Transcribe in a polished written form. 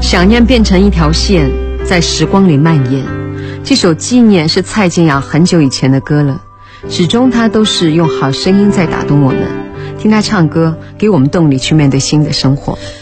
想念变成一条线，在时光里蔓延。这首《纪念》是蔡健雅很久以前的歌了，始终她都是用好声音在打动我们。听她唱歌，给我们动力去面对新的生活。